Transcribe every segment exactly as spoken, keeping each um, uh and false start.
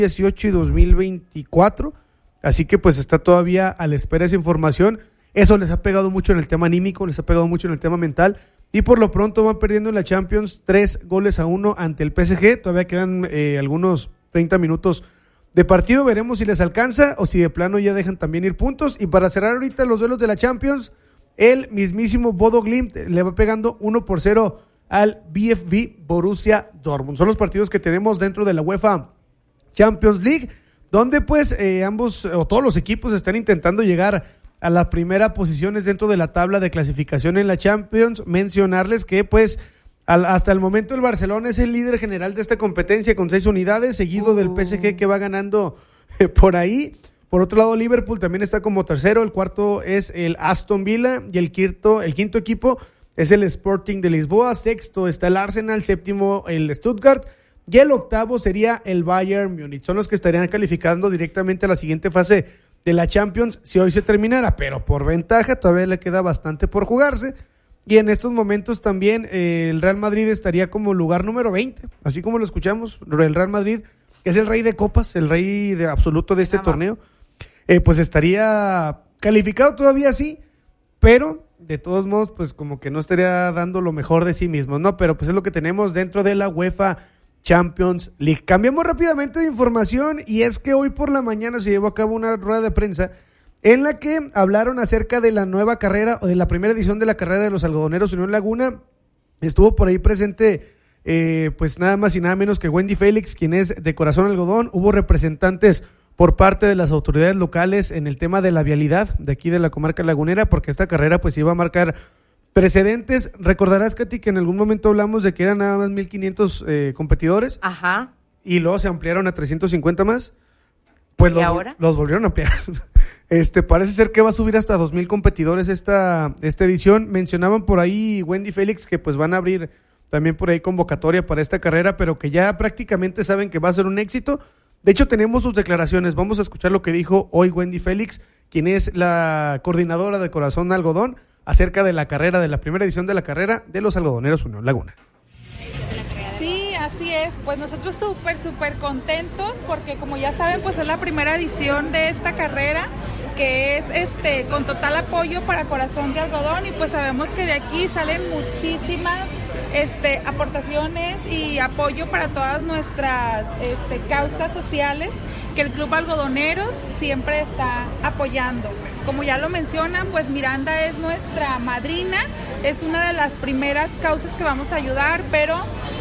dieciocho y dos mil veinticuatro, así que pues está todavía a la espera de esa información. Eso les ha pegado mucho en el tema anímico, les ha pegado mucho en el tema mental, y por lo pronto van perdiendo en la Champions tres goles a uno ante el P S G. Todavía quedan eh, algunos treinta minutos de partido, veremos si les alcanza o si de plano ya dejan también ir puntos. Y para cerrar ahorita los duelos de la Champions, el mismísimo Bodo Glimt le va pegando uno por cero al V F B Borussia Dortmund. Son los partidos que tenemos dentro de la UEFA Champions League, donde pues eh, ambos o todos los equipos están intentando llegar a las primeras posiciones dentro de la tabla de clasificación en la Champions. Mencionarles que pues al, hasta el momento el Barcelona es el líder general de esta competencia con seis unidades, seguido uh. del P S G, que va ganando eh, por ahí. Por otro lado, Liverpool también está como tercero, el cuarto es el Aston Villa y el quinto, el quinto equipo es el Sporting de Lisboa, sexto está el Arsenal, séptimo el Stuttgart y el octavo sería el Bayern Múnich. Son los que estarían calificando directamente a la siguiente fase de la Champions si hoy se terminara, pero por ventaja todavía le queda bastante por jugarse. Y en estos momentos también eh, el Real Madrid estaría como lugar número veinte, así como lo escuchamos, el Real Madrid, que es el rey de copas, el rey de absoluto de este Ama. torneo. Eh, pues estaría calificado todavía sí, pero de todos modos pues como que no estaría dando lo mejor de sí mismo, ¿no? Pero pues es lo que tenemos dentro de la UEFA Champions League. Cambiamos rápidamente de información, y es que hoy por la mañana se llevó a cabo una rueda de prensa en la que hablaron acerca de la nueva carrera o de la primera edición de la carrera de los algodoneros Unión Laguna. Estuvo por ahí presente eh, pues nada más y nada menos que Wendy Félix, quien es de Corazón Algodón. Hubo representantes por parte de las autoridades locales en el tema de la vialidad de aquí de la comarca lagunera, porque esta carrera pues iba a marcar precedentes. Recordarás, Katy, que en algún momento hablamos de que eran nada más mil quinientos eh, competidores. Ajá. Y luego se ampliaron a trescientos cincuenta más. Pues ¿Y los, ahora? los volvieron a ampliar. Este, parece ser que va a subir hasta dos mil competidores esta, esta edición. Mencionaban por ahí Wendy Félix que pues van a abrir también por ahí convocatoria para esta carrera, pero que ya prácticamente saben que va a ser un éxito. De hecho, tenemos sus declaraciones. Vamos a escuchar lo que dijo hoy Wendy Félix, quien es la coordinadora de Corazón Algodón, acerca de la carrera, de la primera edición de la carrera de los algodoneros Unión Laguna. Sí, así es. Pues nosotros súper, súper contentos porque, como ya saben, pues es la primera edición de esta carrera, que es este con total apoyo para Corazón de Algodón, y pues sabemos que de aquí salen muchísimas este aportaciones y apoyo para todas nuestras este, causas sociales que el Club Algodoneros siempre está apoyando. Como ya lo mencionan, pues Miranda es nuestra madrina, es una de las primeras causas que vamos a ayudar, pero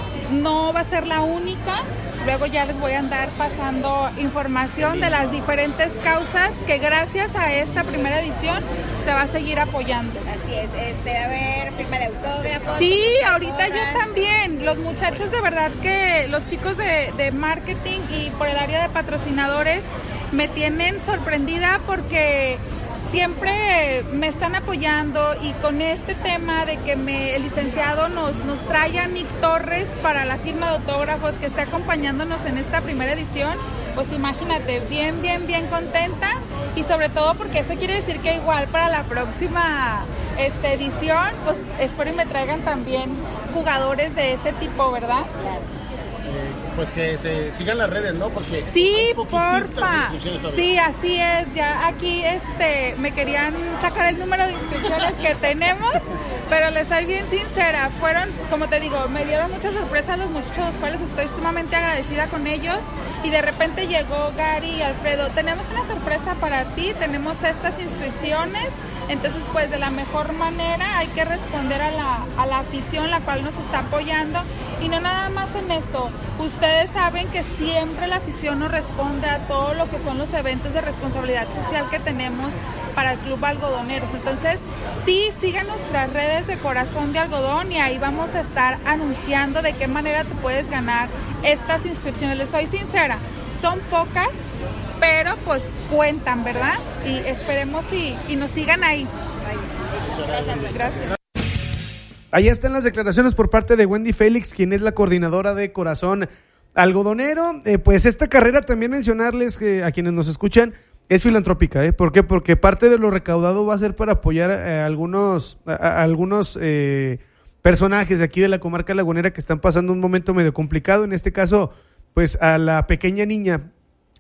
no va a ser la única. Luego ya les voy a andar pasando información de las diferentes causas que gracias a esta primera edición se va a seguir apoyando. Así es, este, a ver, firma de autógrafos. Sí, ahorita yo también. Los muchachos, de verdad que los chicos de, de marketing y por el área de patrocinadores me tienen sorprendida porque siempre me están apoyando, y con este tema de que me, el licenciado nos, nos trae a Nick Torres para la firma de autógrafos, que está acompañándonos en esta primera edición, pues imagínate, bien, bien, bien contenta, y sobre todo porque eso quiere decir que igual para la próxima este, edición, pues espero y me traigan también jugadores de ese tipo, ¿verdad? Claro. Pues que se sigan las redes, ¿no? Porque sí, porfa. Sí, así es. Ya aquí este me querían sacar el número de inscripciones que tenemos, pero les soy bien sincera, fueron, como te digo, me dieron muchas sorpresas los muchachos, los cuales estoy sumamente agradecida con ellos, y de repente llegó Gary y Alfredo, tenemos una sorpresa para ti, tenemos estas inscripciones. Entonces, pues de la mejor manera hay que responder a la, a la afición, la cual nos está apoyando. Y no nada más en esto, ustedes saben que siempre la afición nos responde a todo lo que son los eventos de responsabilidad social que tenemos para el Club Algodoneros. Entonces, sí, sigan nuestras redes de Corazón de Algodón, y ahí vamos a estar anunciando de qué manera tú puedes ganar estas inscripciones. Les soy sincera, son pocas, pero pues cuentan, ¿verdad? Y esperemos y, y nos sigan ahí. Gracias. Gracias. Ahí están las declaraciones por parte de Wendy Félix, quien es la coordinadora de Corazón Algodonero. Eh, pues esta carrera, también mencionarles que a quienes nos escuchan, es filantrópica, ¿eh? ¿Por qué? Porque parte de lo recaudado va a ser para apoyar a, a algunos, a, a algunos eh, personajes de aquí de la comarca lagunera que están pasando un momento medio complicado. En este caso, pues a la pequeña niña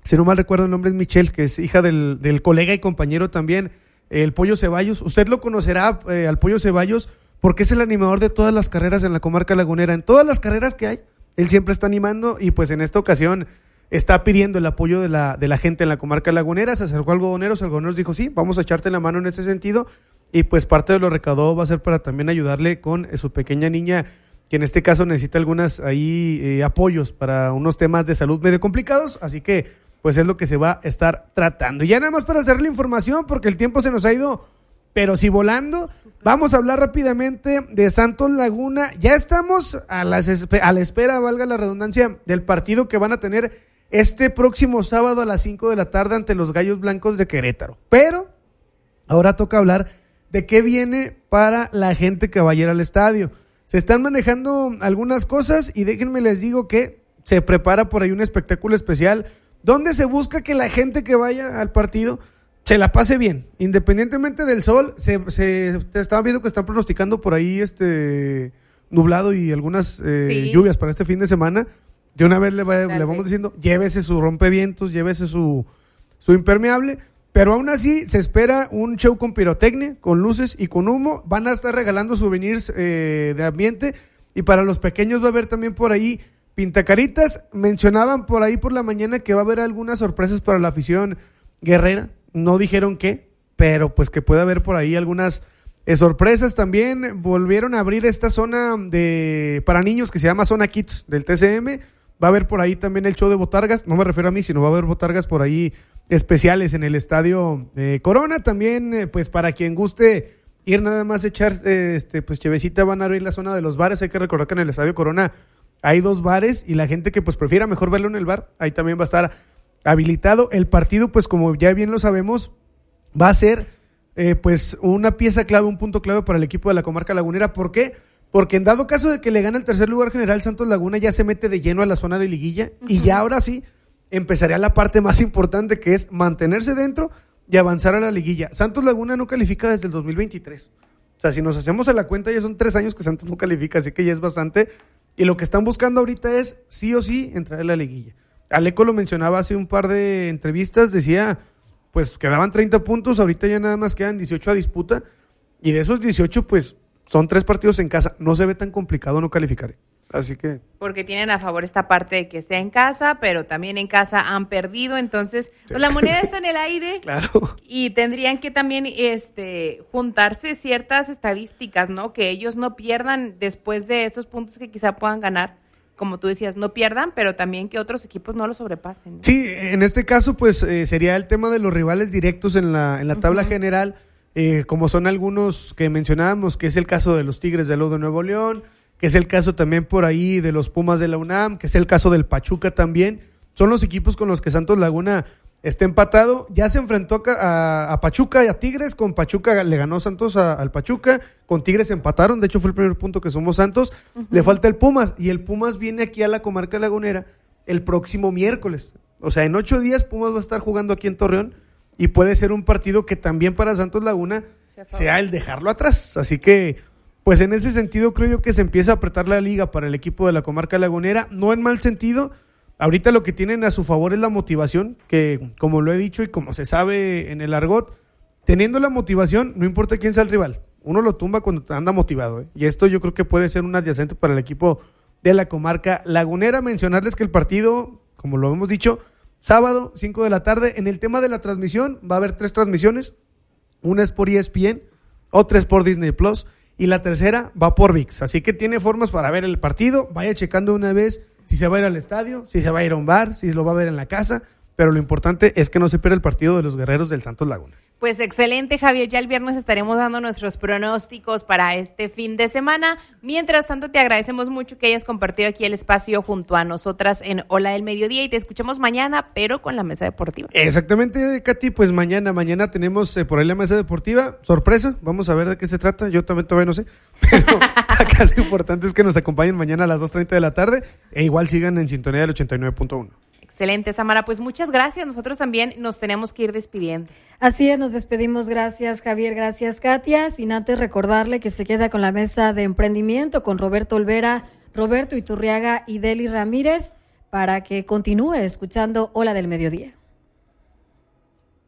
si no mal recuerdo el nombre es Michelle, que es hija del, del colega y compañero también, el Pollo Ceballos. Usted lo conocerá eh, al Pollo Ceballos porque es el animador de todas las carreras en la comarca lagunera. En todas las carreras que hay, él siempre está animando y pues en esta ocasión está pidiendo el apoyo de la, de la gente en la comarca lagunera. Se acercó a Algodoneros, Algodoneros dijo sí, vamos a echarte la mano en ese sentido y pues parte de lo recaudado va a ser para también ayudarle con eh, su pequeña niña, que en este caso necesita algunas ahí eh, apoyos para unos temas de salud medio complicados, así que pues es lo que se va a estar tratando. Y ya nada más para hacer la información, porque el tiempo se nos ha ido, pero sí volando, vamos a hablar rápidamente de Santos Laguna. Ya estamos a, las, a la espera, valga la redundancia, del partido que van a tener este próximo sábado a las cinco de la tarde ante los Gallos Blancos de Querétaro. Pero ahora toca hablar de qué viene para la gente que va a ir al estadio. Se están manejando algunas cosas y déjenme les digo que se prepara por ahí un espectáculo especial donde se busca que la gente que vaya al partido se la pase bien, independientemente del sol. Se, se estaba viendo que están pronosticando por ahí este nublado y algunas eh, sí. lluvias para este fin de semana. De una vez le, va, le vamos diciendo, llévese su rompevientos, llévese su, su impermeable, pero aún así se espera un show con pirotecnia, con luces y con humo. Van a estar regalando souvenirs eh, de ambiente y para los pequeños va a haber también por ahí pintacaritas. Mencionaban por ahí por la mañana que va a haber algunas sorpresas para la afición guerrera. No dijeron qué, pero pues que puede haber por ahí algunas eh, sorpresas. También volvieron a abrir esta zona de para niños que se llama Zona Kids del T C M. Va a haber por ahí también el show de botargas. No me refiero a mí, sino va a haber botargas por ahí especiales en el Estadio eh, Corona. También, eh, pues para quien guste ir nada más a echar eh, este, pues chevecita, van a abrir la zona de los bares. Hay que recordar que en el Estadio Corona hay dos bares y la gente que pues prefiera mejor verlo en el bar, ahí también va a estar habilitado. El partido, pues como ya bien lo sabemos, va a ser eh, pues una pieza clave, un punto clave para el equipo de la comarca lagunera. ¿Por qué? Porque en dado caso de que le gane el tercer lugar general, Santos Laguna ya se mete de lleno a la zona de liguilla. Uh-huh. Y ya ahora sí empezaría la parte más importante, que es mantenerse dentro y avanzar a la liguilla. Santos Laguna no califica desde el dos mil veintitrés. O sea, si nos hacemos a la cuenta, ya son tres años que Santos no califica, así que ya es bastante. Y lo que están buscando ahorita es sí o sí entrar a la liguilla. Aleco lo mencionaba hace un par de entrevistas, decía, pues quedaban treinta puntos, ahorita ya nada más quedan dieciocho a disputa, y de esos dieciocho, pues son tres partidos en casa, no se ve tan complicado no calificar. Así que... Porque tienen a favor esta parte de que sea en casa, pero también en casa han perdido, entonces pues la moneda está en el aire. Claro. Y tendrían que también este juntarse ciertas estadísticas, ¿no? Que ellos no pierdan después de esos puntos que quizá puedan ganar. Como tú decías, no pierdan, pero también que otros equipos no lo sobrepasen, ¿no? Sí, en este caso, pues eh, sería el tema de los rivales directos en la, en la tabla uh-huh. general, eh, como son algunos que mencionábamos, que es el caso de los Tigres de Lodo de Nuevo León, que es el caso también por ahí de los Pumas de la UNAM, que es el caso del Pachuca también. Son los equipos con los que Santos Laguna está empatado. Ya se enfrentó a, a Pachuca y a Tigres. Con Pachuca le ganó Santos a, al Pachuca. Con Tigres empataron. De hecho, fue el primer punto que somos Santos. Uh-huh. Le falta el Pumas. Y el Pumas viene aquí a la comarca lagunera el próximo miércoles. O sea, en ocho días Pumas va a estar jugando aquí en Torreón. Y puede ser un partido que también para Santos Laguna sea el dejarlo atrás. Así que, pues en ese sentido creo yo que se empieza a apretar la liga para el equipo de la comarca lagunera. No en mal sentido. Ahorita lo que tienen a su favor es la motivación, que como lo he dicho y como se sabe en el argot, teniendo la motivación, no importa quién sea el rival, uno lo tumba cuando anda motivado, ¿eh? Y esto yo creo que puede ser un adyacente para el equipo de la comarca lagunera. Mencionarles que el partido, como lo hemos dicho, sábado, cinco de la tarde. En el tema de la transmisión, va a haber tres transmisiones. Una es por E S P N, otra es por Disney Plus, y la tercera va por V I X. Así que tiene formas para ver el partido. Vaya checando una vez si se va a ir al estadio, si se va a ir a un bar, si lo va a ver en la casa, pero lo importante es que no se pierda el partido de los guerreros del Santos Laguna. Pues excelente, Javier, ya el viernes estaremos dando nuestros pronósticos para este fin de semana. Mientras tanto, te agradecemos mucho que hayas compartido aquí el espacio junto a nosotras en Hola del Mediodía y te escuchamos mañana, pero con la mesa deportiva. Exactamente, Katy, pues mañana, mañana tenemos eh, por ahí la mesa deportiva, sorpresa, vamos a ver de qué se trata, yo también todavía no sé, pero acá lo importante es que nos acompañen mañana a las dos treinta de la tarde e igual sigan en sintonía del ochenta y nueve punto uno. Excelente, Samara, pues muchas gracias, nosotros también nos tenemos que ir despidiendo. Así es, nos despedimos, gracias Javier, gracias Katia, sin antes recordarle que se queda con la mesa de emprendimiento con Roberto Olvera, Roberto Iturriaga y Deli Ramírez para que continúe escuchando Hola del Mediodía.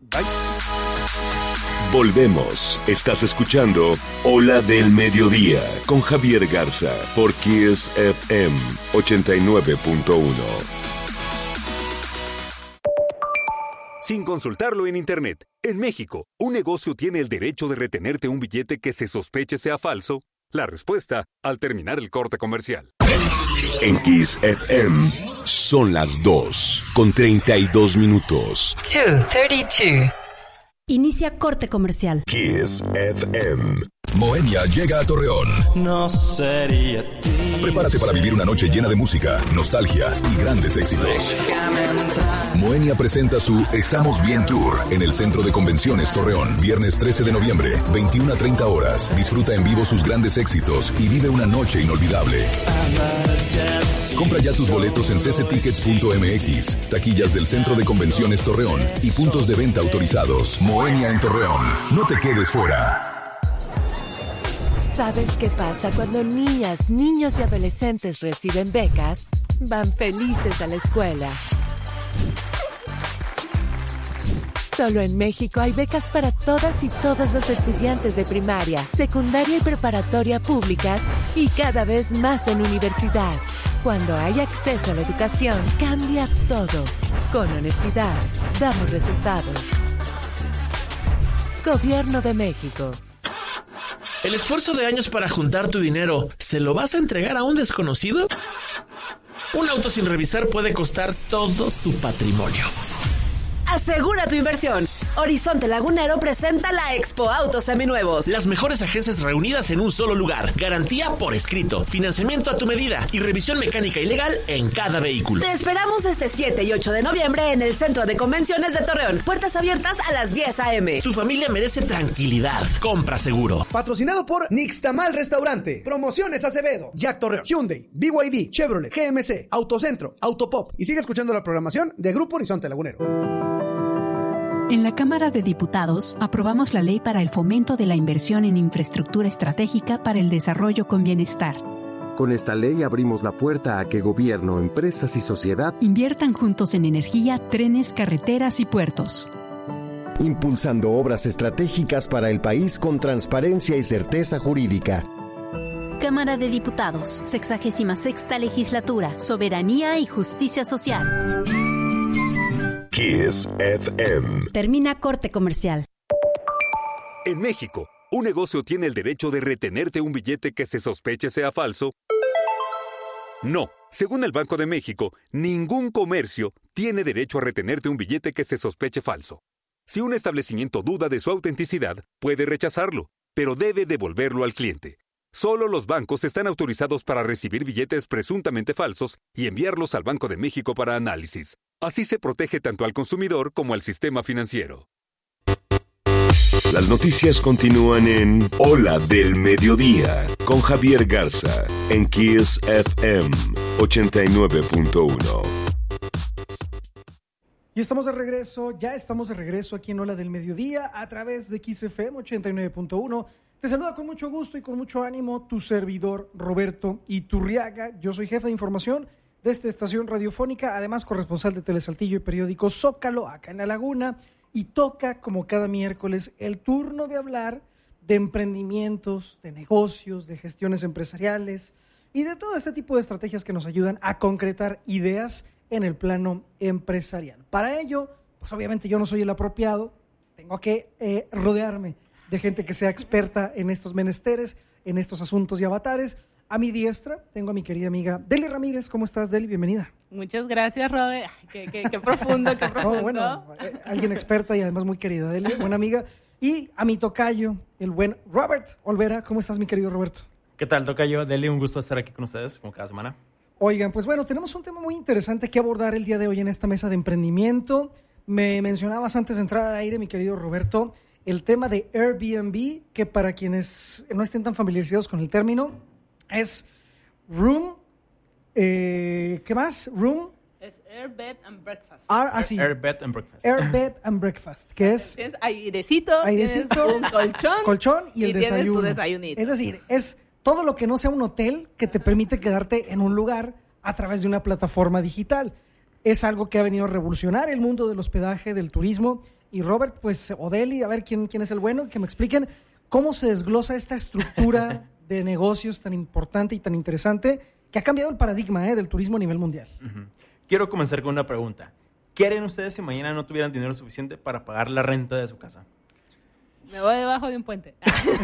Bye. Volvemos. Estás escuchando Ola del Mediodía con Javier Garza por Kiss F M ochenta y nueve punto uno. Sin consultarlo en Internet, en México, ¿un negocio tiene el derecho de retenerte un billete que se sospeche sea falso? La respuesta al terminar el corte comercial. En Kiss F M son las dos con treinta y dos minutos. dos treinta y dos. Inicia corte comercial. Kiss F M. Moenia llega a Torreón. No sería ti. Prepárate para vivir una noche llena de música, nostalgia y grandes éxitos. Moenia presenta su Estamos Bien Tour en el Centro de Convenciones Torreón. Viernes trece de noviembre, veintiuna a treinta horas. Disfruta en vivo sus grandes éxitos y vive una noche inolvidable. Compra ya tus boletos en c c tickets punto m x, taquillas del Centro de Convenciones Torreón y puntos de venta autorizados. Moenia en Torreón. No te quedes fuera. ¿Sabes qué pasa cuando niñas, niños y adolescentes reciben becas? Van felices a la escuela. Solo en México hay becas para todas y todos los estudiantes de primaria, secundaria y preparatoria públicas y cada vez más en universidad. Cuando hay acceso a la educación, cambias todo. Con honestidad, damos resultados. Gobierno de México. ¿El esfuerzo de años para juntar tu dinero, se lo vas a entregar a un desconocido? Un auto sin revisar puede costar todo tu patrimonio. Asegura tu inversión. Horizonte Lagunero presenta la Expo Autos Seminuevos. Las mejores agencias reunidas en un solo lugar. Garantía por escrito, financiamiento a tu medida y revisión mecánica y legal en cada vehículo. Te esperamos este siete y ocho de noviembre en el Centro de Convenciones de Torreón. Puertas abiertas a las diez a eme. Tu familia merece tranquilidad. Compra seguro. Patrocinado por Nixtamal Restaurante, Promociones Acevedo, Jack Torreón, Hyundai, B Y D, Chevrolet, G M C, Autocentro, Autopop. Y sigue escuchando la programación de Grupo Horizonte Lagunero. En la Cámara de Diputados aprobamos la ley para el fomento de la inversión en infraestructura estratégica para el desarrollo con bienestar. Con esta ley abrimos la puerta a que gobierno, empresas y sociedad inviertan juntos en energía, trenes, carreteras y puertos. Impulsando obras estratégicas para el país con transparencia y certeza jurídica. Cámara de Diputados, sexagésima sexta legislatura, soberanía y justicia social. Kiss F M. Termina corte comercial. En México, ¿un negocio tiene el derecho de retenerte un billete que se sospeche sea falso? No. Según el Banco de México, ningún comercio tiene derecho a retenerte un billete que se sospeche falso. Si un establecimiento duda de su autenticidad, puede rechazarlo, pero debe devolverlo al cliente. Solo los bancos están autorizados para recibir billetes presuntamente falsos y enviarlos al Banco de México para análisis. Así se protege tanto al consumidor como al sistema financiero. Las noticias continúan en Ola del Mediodía con Javier Garza en Kiss F M ochenta y nueve punto uno. Y estamos de regreso, ya estamos de regreso aquí en Ola del Mediodía a través de Kiss F M ochenta y nueve punto uno. Te saluda con mucho gusto y con mucho ánimo tu servidor Roberto Iturriaga. Yo soy jefe de información de esta estación radiofónica, además corresponsal de Telesaltillo y periódico Zócalo, acá en La Laguna, y toca, como cada miércoles, el turno de hablar de emprendimientos, de negocios, de gestiones empresariales y de todo este tipo de estrategias que nos ayudan a concretar ideas en el plano empresarial. Para ello, pues obviamente yo no soy el apropiado, tengo que eh, rodearme de gente que sea experta en estos menesteres, en estos asuntos y avatares. A mi diestra tengo a mi querida amiga Deli Ramírez. ¿Cómo estás, Deli? Bienvenida. Muchas gracias, Robert. Qué, qué, qué profundo, qué profundo. Oh, bueno, eh, alguien experta y además muy querida, Deli, buena amiga. Y a mi tocayo, el buen Robert Olvera. ¿Cómo estás, mi querido Roberto? ¿Qué tal, tocayo? Deli, un gusto estar aquí con ustedes, como cada semana. Oigan, pues bueno, tenemos un tema muy interesante que abordar el día de hoy en esta mesa de emprendimiento. Me mencionabas antes de entrar al aire, mi querido Roberto, el tema de Airbnb, que para quienes no estén tan familiarizados con el término, es room, eh, ¿qué más? Room. Es Air, Bed and Breakfast. Air, ah, sí. Air, Bed and Breakfast. Air, Bed and Breakfast, que es... Tienes airecito, airecito, tienes un colchón. Colchón y, y el desayuno. Tu desayunito. Es decir, es todo lo que no sea un hotel que te permite quedarte en un lugar a través de una plataforma digital. es algo que ha venido a revolucionar el mundo del hospedaje, del turismo. Y Robert, pues, Odeli, a ver quién, quién es el bueno, que me expliquen cómo se desglosa esta estructura de negocios tan importante y tan interesante que ha cambiado el paradigma ¿eh? del turismo a nivel mundial. Uh-huh. Quiero comenzar con una pregunta. ¿Qué harían ustedes si mañana no tuvieran dinero suficiente para pagar la renta de su casa? Me voy debajo de un puente.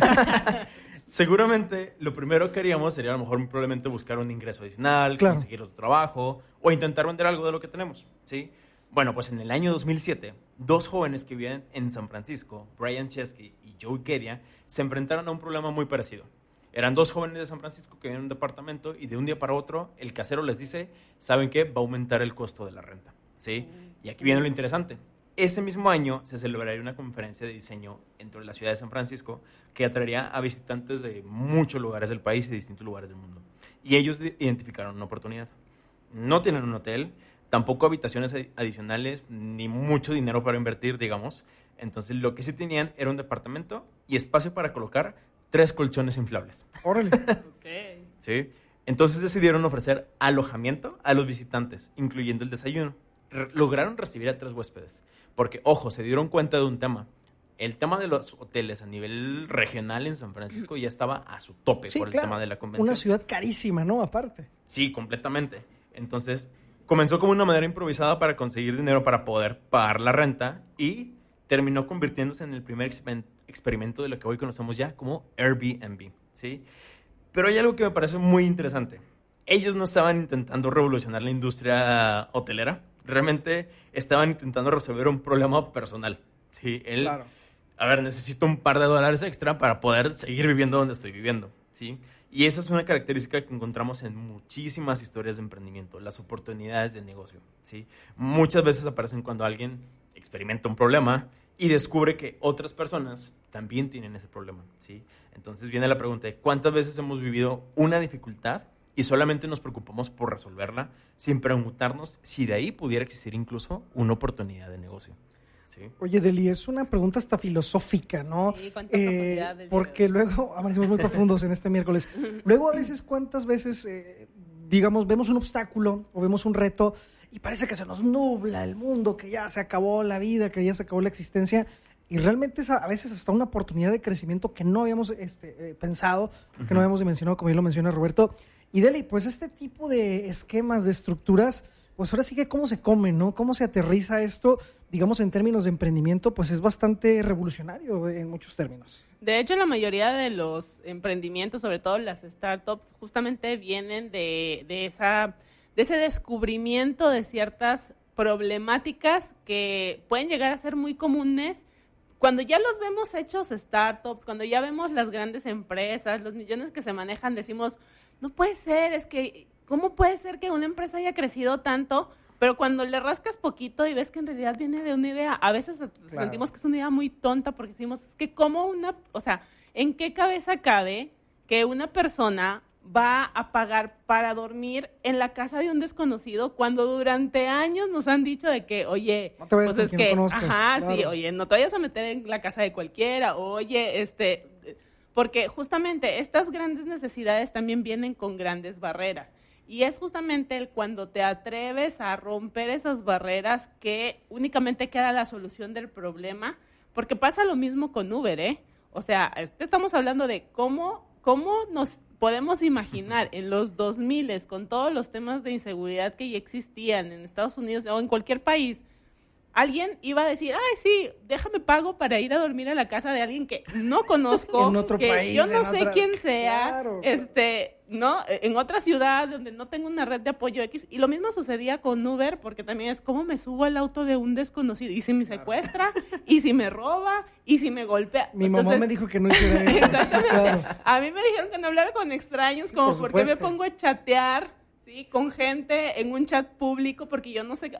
Seguramente lo primero que haríamos sería a lo mejor probablemente buscar un ingreso adicional, claro. conseguir otro trabajo o intentar vender algo de lo que tenemos, ¿sí? Bueno, pues en el año dos mil siete, dos jóvenes que vivían en San Francisco, Brian Chesky y Joe Kedia, se enfrentaron a un problema muy parecido. Eran dos jóvenes de San Francisco que vivían en un departamento y de un día para otro el casero les dice, ¿saben qué? Va a aumentar el costo de la renta, ¿sí? Y aquí viene lo interesante. Ese mismo año se celebraría una conferencia de diseño dentro de la ciudad de San Francisco que atraería a visitantes de muchos lugares del país y de distintos lugares del mundo. Y ellos identificaron una oportunidad. No tienen un hotel, tampoco habitaciones adicionales, ni mucho dinero para invertir, digamos. Entonces, lo que sí tenían era un departamento y espacio para colocar tres colchones inflables. ¡Órale! Okay. ¿Sí? Entonces decidieron ofrecer alojamiento a los visitantes, incluyendo el desayuno. R- lograron recibir a tres huéspedes. Porque, ojo, se dieron cuenta de un tema. El tema de los hoteles a nivel regional en San Francisco ya estaba a su tope sí, por el claro. tema de la convención. Una ciudad carísima, ¿no? Aparte. Sí, completamente. Entonces, comenzó como una manera improvisada para conseguir dinero para poder pagar la renta y terminó convirtiéndose en el primer exper- experimento de lo que hoy conocemos ya como Airbnb, ¿sí? Pero hay algo que me parece muy interesante. Ellos no estaban intentando revolucionar la industria hotelera. Realmente estaban intentando resolver un problema personal. ¿Sí? Él, claro. A ver, necesito un par de dólares extra para poder seguir viviendo donde estoy viviendo. ¿Sí? Y esa es una característica que encontramos en muchísimas historias de emprendimiento, las oportunidades de negocio. ¿Sí? Muchas veces aparecen cuando alguien experimenta un problema y descubre que otras personas también tienen ese problema. ¿Sí? Entonces viene la pregunta de ¿cuántas veces hemos vivido una dificultad y solamente nos preocupamos por resolverla sin preguntarnos si de ahí pudiera existir incluso una oportunidad de negocio? ¿Sí? Oye, Deli, es una pregunta hasta filosófica, ¿no? Sí, ¿cuánta profundidad del porque video? Luego, amanecimos muy profundos en este miércoles. Luego a veces, ¿cuántas veces, eh, digamos, vemos un obstáculo o vemos un reto y parece que se nos nubla el mundo, que ya se acabó la vida, que ya se acabó la existencia? Y realmente es a, a veces hasta una oportunidad de crecimiento que no habíamos este, eh, pensado, que uh-huh. no habíamos dimensionado, como bien lo menciona Roberto. Y Deli, pues este tipo de esquemas, de estructuras, pues ahora sí que cómo se come, ¿no? Cómo se aterriza esto, digamos, en términos de emprendimiento, pues es bastante revolucionario en muchos términos. De hecho, la mayoría de los emprendimientos, sobre todo las startups, justamente vienen de, de, esa, de ese descubrimiento de ciertas problemáticas que pueden llegar a ser muy comunes. Cuando ya los vemos hechos startups, cuando ya vemos las grandes empresas, los millones que se manejan, decimos, no puede ser, es que, ¿cómo puede ser que una empresa haya crecido tanto? Pero cuando le rascas poquito y ves que en realidad viene de una idea, a veces claro. sentimos que es una idea muy tonta porque decimos, es que cómo una, o sea, ¿en qué cabeza cabe que una persona va a pagar para dormir en la casa de un desconocido cuando durante años nos han dicho de que, oye, no te vayas pues con es quien que, conozcas, ajá, claro. sí, oye, no te vayas a meter en la casa de cualquiera, oye, este, porque justamente estas grandes necesidades también vienen con grandes barreras. Y es justamente el cuando te atreves a romper esas barreras que únicamente queda la solución del problema, porque pasa lo mismo con Uber, ¿eh? O sea, estamos hablando de cómo, cómo nos podemos imaginar en los dos mil con todos los temas de inseguridad que ya existían en Estados Unidos o en cualquier país, alguien iba a decir, ay, sí, déjame pago para ir a dormir a la casa de alguien que no conozco, en otro que país, yo no en sé otra... quién sea, claro. este, ¿no? En otra ciudad donde no tengo una red de apoyo X. Y lo mismo sucedía con Uber, porque también es cómo me subo al auto de un desconocido. Y si me secuestra, claro. y si me roba, y si me golpea. Mi Entonces, mamá me dijo que no hiciera eso. Exactamente. Claro. A mí me dijeron que no hablara con extraños, Sí, como por porque me supuesto. pongo a chatear, ¿sí? Con gente en un chat público, porque yo no sé.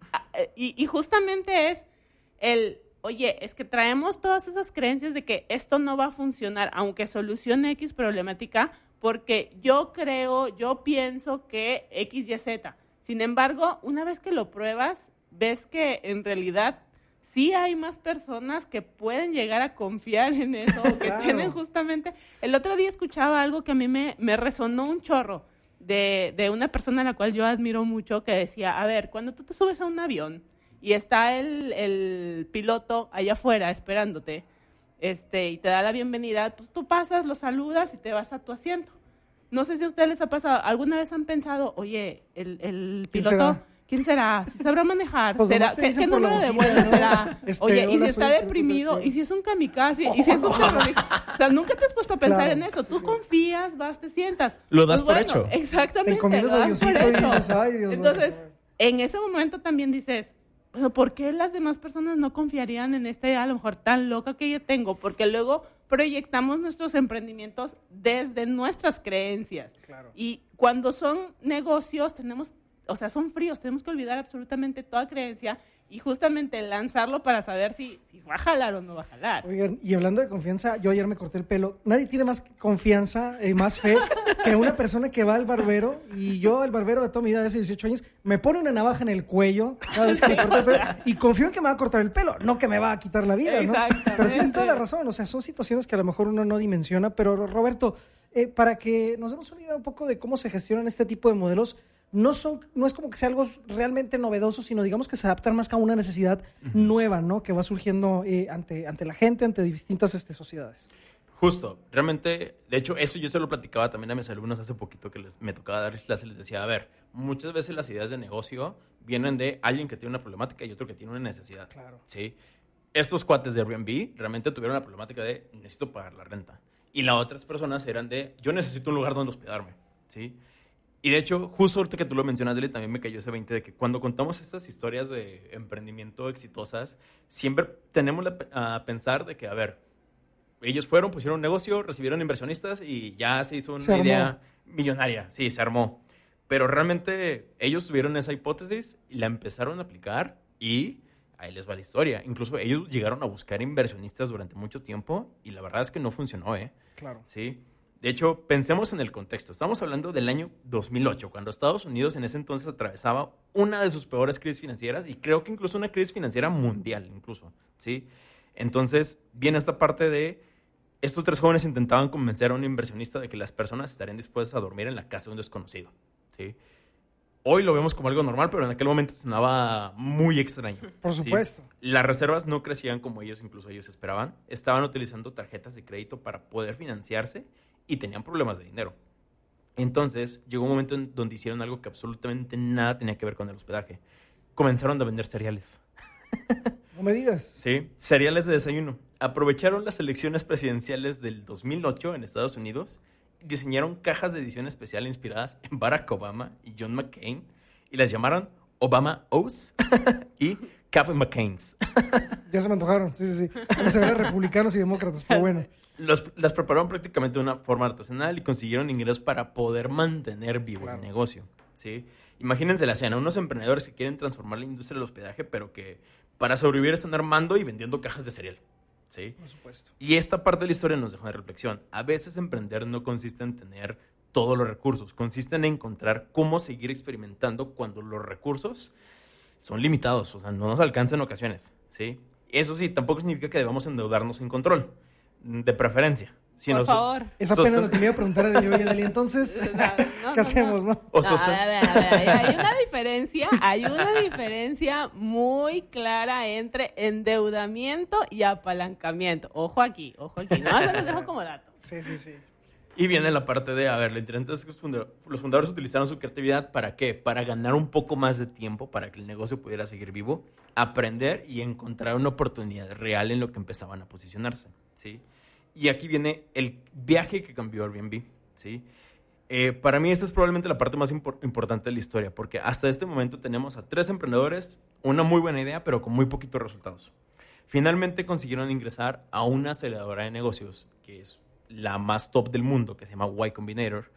Y, y justamente es el, oye, es que traemos todas esas creencias de que esto no va a funcionar, aunque solucione X problemática, porque yo creo, yo pienso que X, Y, Z. Sin embargo, una vez que lo pruebas, ves que en realidad sí hay más personas que pueden llegar a confiar en eso, o que Claro. tienen justamente... El otro día escuchaba algo que a mí me, me resonó un chorro. de, de una persona a la cual yo admiro mucho que decía, a ver, cuando tú te subes a un avión y está el, el piloto allá afuera esperándote este, y te da la bienvenida, pues tú pasas, lo saludas y te vas a tu asiento. No sé si a ustedes les ha pasado, ¿alguna vez han pensado, oye, el, el piloto... ¿Quién será? ¿Quién será? ¿Si sabrá manejar? Pues ¿Será? ¿Qué, ¿qué número bocina, de vuelo ¿no? será? Este, Oye, ¿y si está deprimido? ¿Y si es un kamikaze? ¿Y si es un terrorista? O sea, nunca te has puesto a pensar claro, en eso. Tú sí. confías, vas, te sientas. Lo das pues por bueno, hecho. Exactamente. Te encomiendas a Diosito y dices, ay, Dios mío. Entonces, en ese momento también dices, bueno, ¿por qué las demás personas no confiarían en esta idea a lo mejor tan loca que yo tengo? Porque luego proyectamos nuestros emprendimientos desde nuestras creencias. Claro. Y cuando son negocios, tenemos... O sea, son fríos, tenemos que olvidar absolutamente toda creencia y justamente lanzarlo para saber si, si va a jalar o no va a jalar. Oigan, y hablando de confianza, yo ayer me corté el pelo. Nadie tiene más confianza y eh, más fe que una persona que va al barbero, y yo, el barbero de toda mi vida, de hace dieciocho años, me pone una navaja en el cuello cada vez que me corto el pelo y confío en que me va a cortar el pelo, no que me va a quitar la vida, ¿no? Pero tienes toda la razón, o sea, son situaciones que a lo mejor uno no dimensiona, pero Roberto, eh, para que nos demos una idea un poco de cómo se gestionan este tipo de modelos, no son, no es como que sea algo realmente novedoso, sino digamos que se adaptan más a una necesidad uh-huh. nueva, ¿no? Que va surgiendo eh, ante, ante la gente, ante distintas este, sociedades. Justo, realmente, de hecho, eso yo se lo platicaba también a mis alumnos hace poquito que les, me tocaba dar clases, les decía, a ver, muchas veces las ideas de negocio vienen de alguien que tiene una problemática y otro que tiene una necesidad. Claro. ¿Sí? Estos cuates de Airbnb realmente tuvieron la problemática de necesito pagar la renta. Y las otras personas eran de yo necesito un lugar donde hospedarme, ¿sí? Y de hecho, justo ahorita que tú lo mencionas, Deli, también me cayó ese veinte de que cuando contamos estas historias de emprendimiento exitosas, siempre tenemos la, a pensar de que, a ver, ellos fueron, pusieron un negocio, recibieron inversionistas y ya se hizo una se idea millonaria. Sí, se armó. Pero realmente ellos tuvieron esa hipótesis y la empezaron a aplicar y ahí les va la historia. Incluso ellos llegaron a buscar inversionistas durante mucho tiempo y la verdad es que no funcionó, ¿eh? Claro. Sí. De hecho, pensemos en el contexto. Estamos hablando del año dos mil ocho, cuando Estados Unidos en ese entonces atravesaba una de sus peores crisis financieras y creo que incluso una crisis financiera mundial, incluso, ¿sí? Entonces, viene esta parte de estos tres jóvenes intentaban convencer a un inversionista de que las personas estarían dispuestas a dormir en la casa de un desconocido, ¿sí? Hoy lo vemos como algo normal, pero en aquel momento sonaba muy extraño. Por supuesto. ¿Sí? Las reservas no crecían como ellos, incluso ellos esperaban. Estaban utilizando tarjetas de crédito para poder financiarse y tenían problemas de dinero. Entonces, llegó un momento en donde hicieron algo que absolutamente nada tenía que ver con el hospedaje. Comenzaron a vender cereales. No me digas. Sí, cereales de desayuno. Aprovecharon las elecciones presidenciales del dos mil ocho en Estados Unidos, diseñaron cajas de edición especial inspiradas en Barack Obama y John McCain y las llamaron Obama O's y Café McCain's. Ya se me antojaron, sí, sí, sí. Van a ser republicanos y demócratas, pero bueno. Los, las prepararon prácticamente de una forma artesanal y consiguieron ingresos para poder mantener vivo claro. el negocio, ¿sí? Imagínense la escena, unos emprendedores que quieren transformar la industria del hospedaje, pero que para sobrevivir están armando y vendiendo cajas de cereal, ¿sí? Por supuesto. Y esta parte de la historia nos deja una reflexión. A veces emprender no consiste en tener todos los recursos, consiste en encontrar cómo seguir experimentando cuando los recursos son limitados, o sea, no nos alcanzan en ocasiones, ¿sí? Eso sí, tampoco significa que debamos endeudarnos sin control, de preferencia. Si Por nos, favor. Es apenas so, lo que me iba a preguntar a Deli, oye, Deli, entonces, no, no, ¿qué hacemos, no? no? no a ver, a ver, hay una diferencia, hay una diferencia muy clara entre endeudamiento y apalancamiento. Ojo aquí, ojo aquí, no se los dejo como dato. Sí, sí, sí. Y viene la parte de, a ver, lo interesante es que los fundadores utilizaron su creatividad, ¿para qué? Para ganar un poco más de tiempo, para que el negocio pudiera seguir vivo, aprender y encontrar una oportunidad real en lo que empezaban a posicionarse, ¿sí? Y aquí viene el viaje que cambió Airbnb, ¿sí? Eh, para mí esta es probablemente la parte más impor- importante de la historia, porque hasta este momento tenemos a tres emprendedores, una muy buena idea, pero con muy poquitos resultados. Finalmente consiguieron ingresar a una aceleradora de negocios, que es la más top del mundo, que se llama Y Combinator,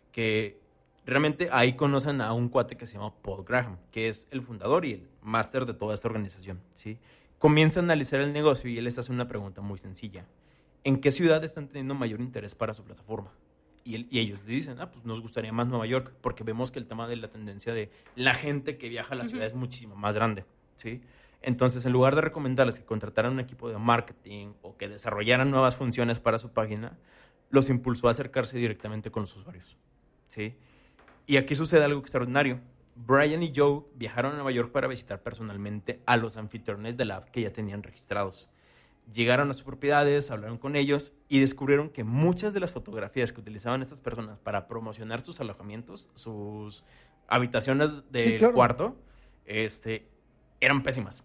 que realmente ahí conocen a un cuate que se llama Paul Graham, que es el fundador y el máster de toda esta organización, ¿sí? Comienza a analizar el negocio y él les hace una pregunta muy sencilla. ¿En qué ciudad están teniendo mayor interés para su plataforma? Y, él, y ellos le dicen, ah, pues nos gustaría más Nueva York, porque vemos que el tema de la tendencia de la gente que viaja a la ciudad uh-huh. es muchísimo más grande, ¿sí? Entonces, en lugar de recomendarles que contrataran un equipo de marketing o que desarrollaran nuevas funciones para su página, los impulsó a acercarse directamente con los usuarios, ¿sí? Y aquí sucede algo extraordinario. Brian y Joe viajaron a Nueva York para visitar personalmente a los anfitriones de la app que ya tenían registrados. Llegaron a sus propiedades, hablaron con ellos y descubrieron que muchas de las fotografías que utilizaban estas personas para promocionar sus alojamientos, sus habitaciones de Sí, claro. cuarto, este, eran pésimas.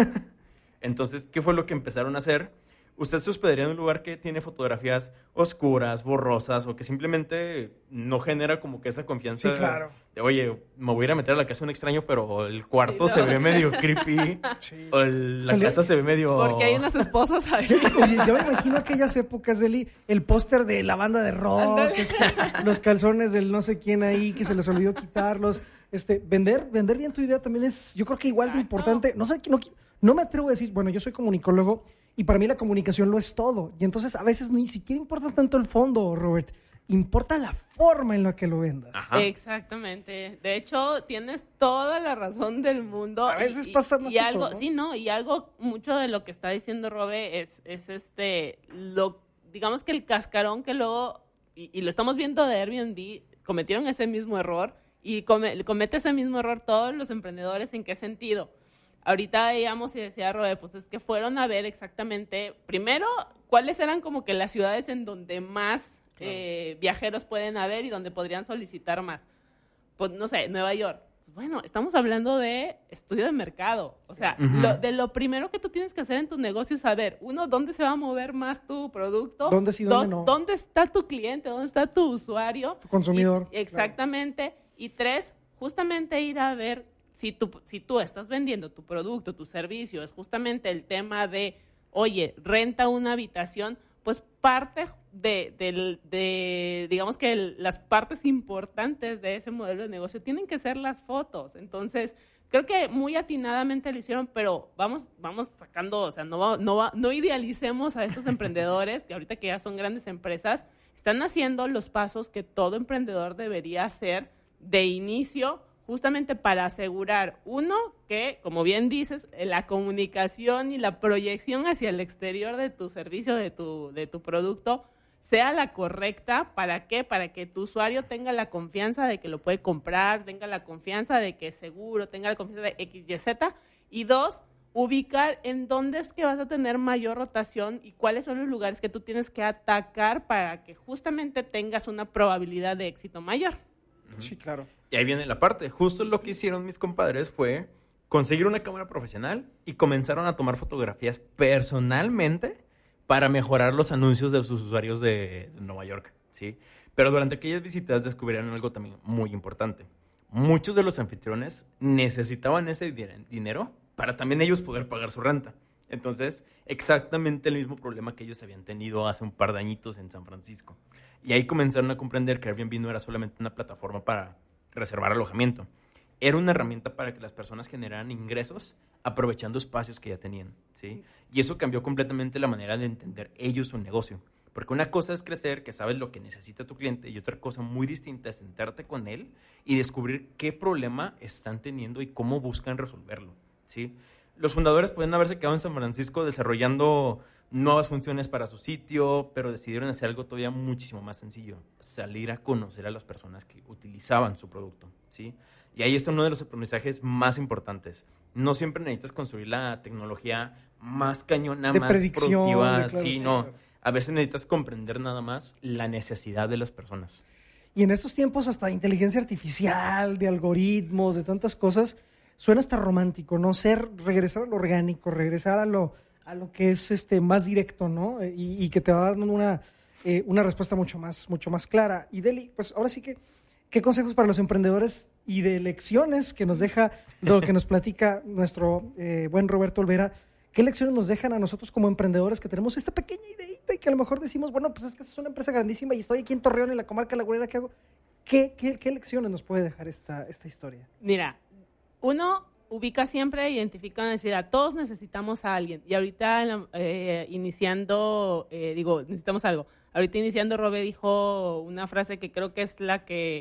Entonces, ¿qué fue lo que empezaron a hacer? Usted se hospedaría en un lugar que tiene fotografías oscuras, borrosas, o que simplemente no genera como que esa confianza. Sí, claro. De, oye, me voy a ir a meter a la casa de un extraño, pero el cuarto Sí, no. se ve medio creepy. Sí. O el- la Salió- casa se ve medio... Porque hay unas esposas ahí. Oye, yo me imagino aquellas épocas, Eli, el póster de la banda de rock, Ándale. este, los calzones del no sé quién ahí que se les olvidó quitarlos. Este, vender, vender bien tu idea también es, yo creo que igual de importante. No sé, no, no me atrevo a decir, bueno, yo soy comunicólogo y para mí la comunicación lo es todo. Y entonces a veces ni siquiera importa tanto el fondo, Robert. Importa la forma en la que lo vendas. Exactamente. De hecho, tienes toda la razón del mundo. A veces y, pasa más y eso, algo, ¿no? sí, no, y algo mucho de lo que está diciendo Robe es, es este, lo, digamos que el cascarón que luego, y, y lo estamos viendo de Airbnb, cometieron ese mismo error y come- comete ese mismo error todos los emprendedores. ¿En qué sentido? Ahorita veíamos y decía Robe, pues es que fueron a ver exactamente, primero, cuáles eran como que las ciudades en donde más eh, viajeros pueden haber y donde podrían solicitar más. Pues no sé, Nueva York. Bueno, estamos hablando de estudio de mercado. O sea, Ujú. lo- de lo primero que tú tienes que hacer en tu negocio es saber, uno, dónde se va a mover más tu producto. ¿Dónde sí, dónde Dos, no? dónde está tu cliente, dónde está tu usuario. Tu consumidor. Y- exactamente. Y tres, justamente ir a ver si tú, si tú estás vendiendo tu producto, tu servicio, es justamente el tema de, oye, renta una habitación, pues parte de, del- de, digamos que el- las partes importantes de ese modelo de negocio tienen que ser las fotos. Entonces, creo que muy atinadamente lo hicieron, pero vamos, vamos sacando, o sea, no, va- no, va- no idealicemos a estos emprendedores, que ahorita que ya son grandes empresas, están haciendo los pasos que todo emprendedor debería hacer de inicio, justamente para asegurar, uno, que, como bien dices, la comunicación y la proyección hacia el exterior de tu servicio, de tu, de tu producto, sea la correcta. ¿Para qué? Para que tu usuario tenga la confianza de que lo puede comprar, tenga la confianza de que es seguro, tenga la confianza de X, Y, Z. Y dos, ubicar en dónde es que vas a tener mayor rotación y cuáles son los lugares que tú tienes que atacar para que justamente tengas una probabilidad de éxito mayor. Sí, claro. Y ahí viene la parte. Justo lo que hicieron mis compadres fue conseguir una cámara profesional y comenzaron a tomar fotografías personalmente para mejorar los anuncios de sus usuarios de, de Nueva York, ¿sí? Pero durante aquellas visitas descubrieron algo también muy importante. Muchos de los anfitriones necesitaban ese di- dinero para también ellos poder pagar su renta. Entonces, exactamente el mismo problema que ellos habían tenido hace un par de añitos en San Francisco. Y ahí comenzaron a comprender que Airbnb no era solamente una plataforma para reservar alojamiento. Era una herramienta para que las personas generaran ingresos aprovechando espacios que ya tenían, ¿sí? Y eso cambió completamente la manera de entender ellos su negocio. Porque una cosa es crecer, que sabes lo que necesita tu cliente, y otra cosa muy distinta es sentarte con él y descubrir qué problema están teniendo y cómo buscan resolverlo, ¿sí? Los fundadores pueden haberse quedado en San Francisco desarrollando nuevas funciones para su sitio, pero decidieron hacer algo todavía muchísimo más sencillo, salir a conocer a las personas que utilizaban su producto, ¿sí? Y ahí está uno de los aprendizajes más importantes. No siempre necesitas construir la tecnología más cañona, De más predicción, productiva, de claro, sí, sí, no. claro. A veces necesitas comprender nada más la necesidad de las personas. Y en estos tiempos hasta de inteligencia artificial, de algoritmos, de tantas cosas, suena hasta romántico, ¿no? Ser, regresar a lo orgánico, regresar a lo, a lo que es este más directo, ¿no? Y, y que te va dando una, eh, una respuesta mucho más, mucho más clara. Y Deli, pues ahora sí que, ¿qué consejos para los emprendedores y de lecciones que nos deja lo que nos platica nuestro eh, buen Roberto Olvera? ¿Qué lecciones nos dejan a nosotros como emprendedores que tenemos esta pequeña ideita y que a lo mejor decimos, bueno, pues es que es una empresa grandísima y estoy aquí en Torreón, en la comarca lagunera, ¿qué hago? ¿Qué, qué, qué lecciones nos puede dejar esta, esta historia? Mira, uno ubica siempre e identifica una necesidad. Todos necesitamos a alguien. Y ahorita eh, iniciando, eh, digo, necesitamos algo. Ahorita iniciando, Robe dijo una frase que creo que es la que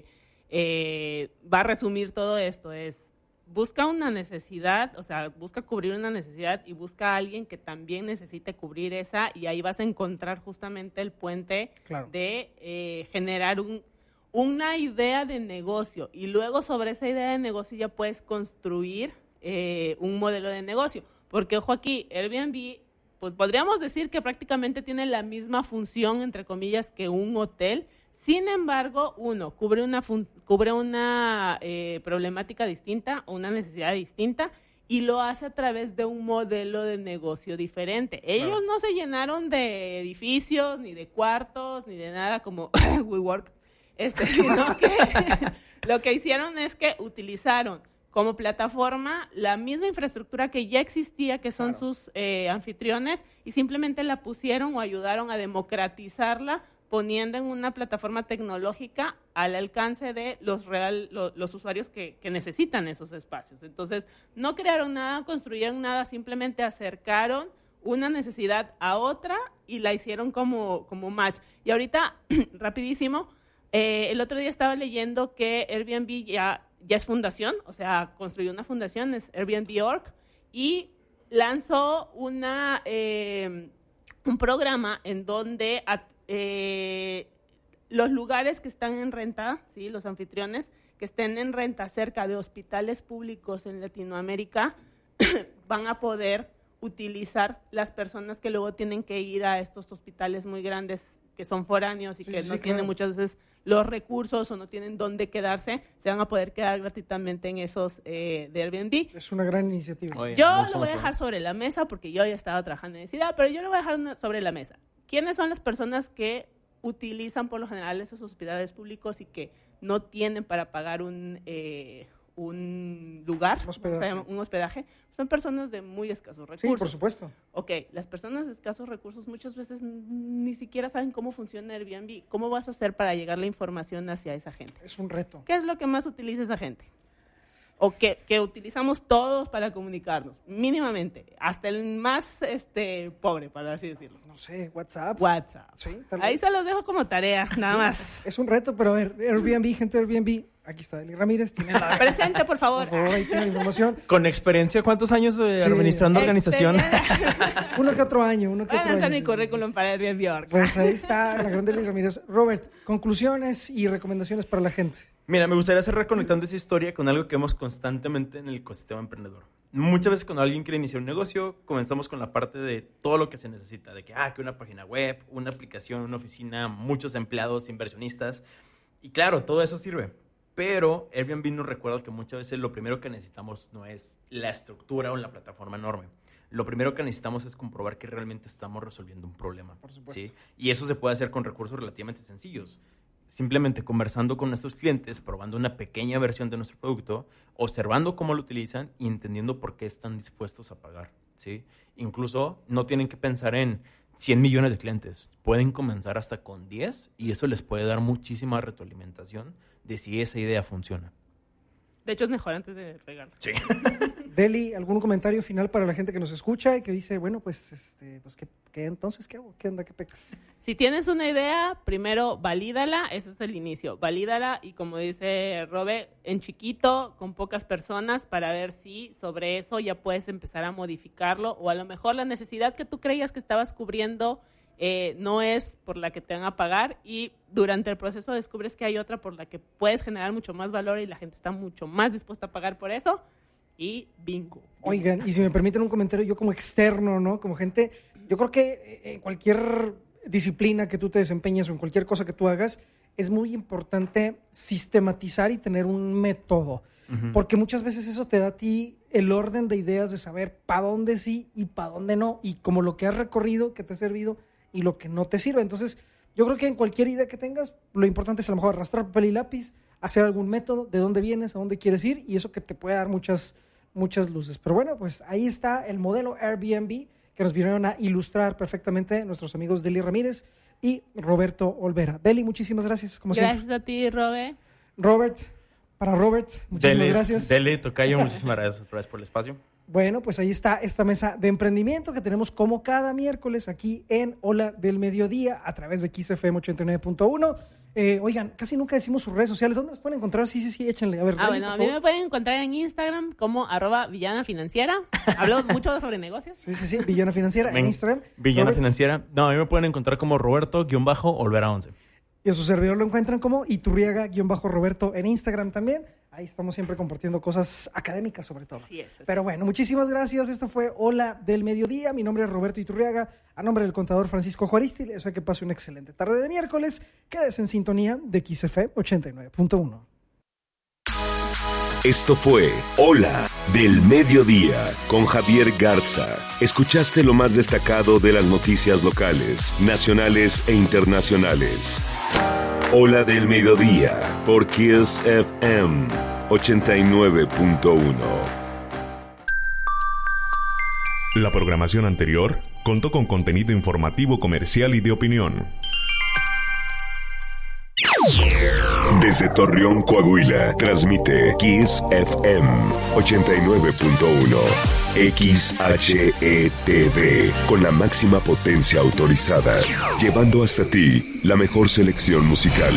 eh, va a resumir todo esto. Es, busca una necesidad, o sea, busca cubrir una necesidad y busca a alguien que también necesite cubrir esa, y ahí vas a encontrar justamente el puente Claro. de eh, generar un una idea de negocio y luego sobre esa idea de negocio ya puedes construir eh, un modelo de negocio. Porque, ojo aquí, Airbnb, pues podríamos decir que prácticamente tiene la misma función, entre comillas, que un hotel. Sin embargo, uno, cubre una, fun- cubre una eh, problemática distinta o una necesidad distinta y lo hace a través de un modelo de negocio diferente. Ellos claro. no se llenaron de edificios, ni de cuartos, ni de nada como WeWork, este, sino que lo que hicieron es que utilizaron como plataforma la misma infraestructura que ya existía, que son claro. sus eh, anfitriones, y simplemente la pusieron o ayudaron a democratizarla, poniendo en una plataforma tecnológica al alcance de los real, lo, los usuarios que, que necesitan esos espacios. Entonces, no crearon nada, construyeron nada, simplemente acercaron una necesidad a otra y la hicieron como, como match. Y ahorita, rapidísimo, eh, el otro día estaba leyendo que Airbnb ya, ya es fundación, o sea, construyó una fundación, es Airbnb punto org, y lanzó una, eh, un programa en donde a, eh, los lugares que están en renta, ¿sí? Los anfitriones que estén en renta cerca de hospitales públicos en Latinoamérica van a poder utilizar las personas que luego tienen que ir a estos hospitales muy grandes que son foráneos y sí, que sí, no sí, tienen claro. muchas veces los recursos o no tienen dónde quedarse, se van a poder quedar gratuitamente en esos eh, de Airbnb. Es una gran iniciativa. Oye, yo lo voy a dejar sobre la mesa porque yo ya estaba trabajando en esa idea, pero yo lo voy a dejar una, sobre la mesa. ¿Quiénes son las personas que utilizan por lo general esos hospitales públicos y que no tienen para pagar un, eh, un lugar, un hospedaje. O sea, un hospedaje? Son personas de muy escasos recursos. Sí, por supuesto. Ok, las personas de escasos recursos muchas veces ni siquiera saben cómo funciona Airbnb. ¿Cómo vas a hacer para llegar la información hacia esa gente? Es un reto. ¿Qué es lo que más utiliza esa gente? O que, que utilizamos todos para comunicarnos, mínimamente, hasta el más este pobre, para así decirlo. No sé, WhatsApp. WhatsApp. Sí, ahí vez. Se los dejo como tarea, nada sí, más. Es un reto, pero a ver, Airbnb, gente de Airbnb, aquí está, Eli Ramírez, tiene la... Presente, por favor. Por favor, ahí tiene la información. Con experiencia, ¿cuántos años eh, sí, administrando organización? uno que otro año, uno que Voy a otro lanzar año. mi currículum para Airbnb. Pues ahí está la grande Eli Ramírez. Robert, conclusiones y recomendaciones para la gente. Mira, me gustaría hacer reconectando esa historia con algo que vemos constantemente en el ecosistema emprendedor. Muchas veces cuando alguien quiere iniciar un negocio, comenzamos con la parte de todo lo que se necesita, de que, ah, que una página web, una aplicación, una oficina, muchos empleados, inversionistas. Y claro, todo eso sirve. Pero Airbnb nos recuerda que muchas veces lo primero que necesitamos no es la estructura o la plataforma enorme. Lo primero que necesitamos es comprobar que realmente estamos resolviendo un problema. Por supuesto. ¿Sí? Y eso se puede hacer con recursos relativamente sencillos. Simplemente conversando con nuestros clientes, probando una pequeña versión de nuestro producto, observando cómo lo utilizan y entendiendo por qué están dispuestos a pagar, ¿sí? Incluso no tienen que pensar en cien millones de clientes. Pueden comenzar hasta con diez y eso les puede dar muchísima retroalimentación de si esa idea funciona. De hecho, es mejor antes de regalar. Sí. Deli, ¿algún comentario final para la gente que nos escucha y que dice, bueno, pues, este, pues ¿qué, qué entonces qué hago? ¿Qué onda? ¿Qué pecas? Si tienes una idea, primero valídala, ese es el inicio. Valídala y, como dice Robe, en chiquito, con pocas personas, para ver si sobre eso ya puedes empezar a modificarlo, o a lo mejor la necesidad que tú creías que estabas cubriendo Eh, no es por la que te van a pagar, y durante el proceso descubres que hay otra por la que puedes generar mucho más valor y la gente está mucho más dispuesta a pagar por eso, y bingo. Oigan, y si me permiten un comentario, yo como externo, ¿no? Como gente, yo creo que en cualquier disciplina que tú te desempeñes o en cualquier cosa que tú hagas, es muy importante sistematizar y tener un método. Uh-huh. Porque muchas veces eso te da a ti el orden de ideas de saber para dónde sí y para dónde no, y como lo que has recorrido, que te ha servido y lo que no te sirve. Entonces, yo creo que en cualquier idea que tengas, lo importante es a lo mejor arrastrar papel y lápiz, hacer algún método, de dónde vienes, a dónde quieres ir, y eso que te puede dar muchas, muchas luces. Pero bueno, pues ahí está el modelo Airbnb que nos vinieron a ilustrar perfectamente nuestros amigos Deli Ramírez y Roberto Olvera. Deli, muchísimas gracias, como gracias siempre. Gracias a ti, Robe. Robert, para Robert, muchísimas Deli, gracias. Deli, tocayo, muchísimas gracias otra vez por el espacio. Bueno, pues ahí está esta mesa de emprendimiento que tenemos como cada miércoles aquí en Hola del Mediodía a través de Kiss F M ochenta y nueve punto uno. Eh, oigan, casi nunca decimos sus redes sociales. ¿Dónde nos pueden encontrar? Sí, sí, sí, échenle. A ver, ah, Dani, bueno, a mí me pueden encontrar en Instagram como arroba villana financiera. Hablo mucho sobre negocios. Sí, sí, sí, Villana Financiera en Instagram. Villana Robert. Financiera. No, a mí me pueden encontrar como Roberto-Olvera once. Y a su servidor lo encuentran como Iturriaga-Roberto en Instagram también. Ahí estamos siempre compartiendo cosas académicas sobre todo. Así es, así. Pero bueno, muchísimas gracias. Esto fue Hola del Mediodía. Mi nombre es Roberto Iturriaga. A nombre del contador Francisco Juaristi, les deseo que pase una excelente tarde de miércoles. Quédese en sintonía de X F M ochenta y nueve punto uno. Esto fue Hola del Mediodía con Javier Garza. Escuchaste lo más destacado de las noticias locales, nacionales e internacionales. Hola del Mediodía por Kiss F M ochenta y nueve punto uno. La programación anterior contó con contenido informativo, comercial y de opinión. Desde Torreón, Coahuila, transmite Kiss F M ochenta y nueve punto uno. X H E T V, con la máxima potencia autorizada, llevando hasta ti la mejor selección musical.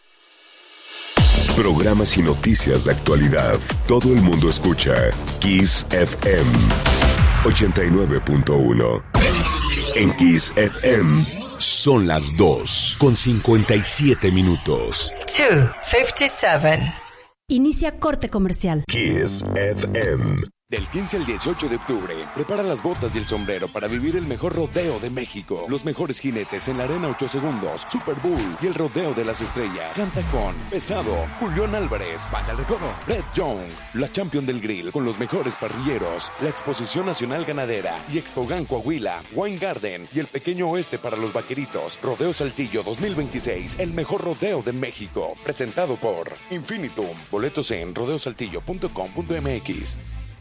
Programas y noticias de actualidad. Todo el mundo escucha Kiss F M ochenta y nueve punto uno. En Kiss F M son las dos con cincuenta y siete minutos. dos cincuenta y siete. Inicia corte comercial. Kiss F M. Del quince al dieciocho de octubre, prepara las botas y el sombrero para vivir el mejor rodeo de México. Los mejores jinetes en la Arena ocho segundos, Super Bowl y el Rodeo de las Estrellas. Canta con Pesado, Julián Álvarez, Banda El Recodo, Red Young, la Champion del Grill con los mejores parrilleros, la Exposición Nacional Ganadera y Expogan Coahuila, Wine Garden y el Pequeño Oeste para los Vaqueritos. Rodeo Saltillo dos mil veintiséis, el mejor rodeo de México. Presentado por Infinitum. Boletos en rodeosaltillo punto com punto m x.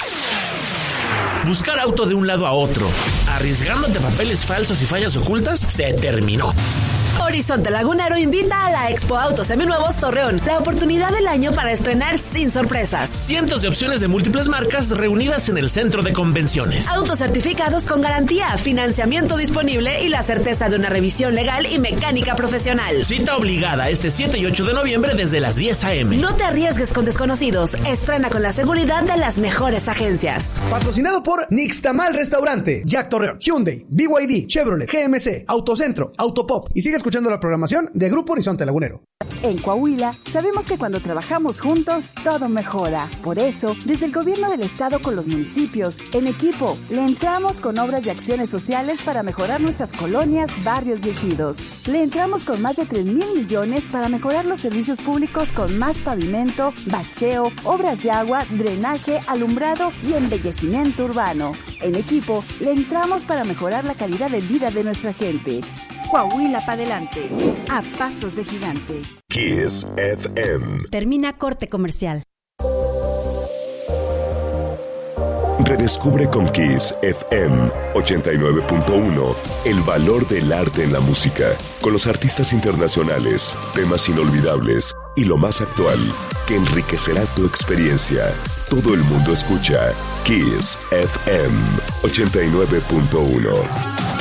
Buscar auto de un lado a otro, arriesgándote papeles falsos y fallas ocultas, se terminó. Horizonte Lagunero invita a la Expo Autos Seminuevos Torreón, la oportunidad del año para estrenar sin sorpresas. Cientos de opciones de múltiples marcas reunidas en el centro de convenciones. Autos certificados con garantía, financiamiento disponible y la certeza de una revisión legal y mecánica profesional. Cita obligada este siete y ocho de noviembre desde las diez a eme. No te arriesgues con desconocidos, estrena con la seguridad de las mejores agencias. Patrocinado por Nixtamal Restaurante, Jack Torreón, Hyundai, B Y D, Chevrolet, G M C, Autocentro, Autopop. Y sigue escuchando la programación de Grupo Horizonte Lagunero. En Coahuila, sabemos que cuando trabajamos juntos, todo mejora. Por eso, desde el gobierno del estado con los municipios, en equipo, le entramos con obras de acciones sociales para mejorar nuestras colonias, barrios y ejidos. Le entramos con más de tres mil millones para mejorar los servicios públicos con más pavimento, bacheo, obras de agua, drenaje, alumbrado y embellecimiento urbano. En equipo, le entramos para mejorar la calidad de vida de nuestra gente. Coahuila para adelante, a pasos de gigante. Kiss F M. Termina corte comercial. Redescubre con Kiss F M ochenta y nueve punto uno el valor del arte en la música, con los artistas internacionales, temas inolvidables y lo más actual, que enriquecerá tu experiencia. Todo el mundo escucha Kiss F M ochenta y nueve punto uno.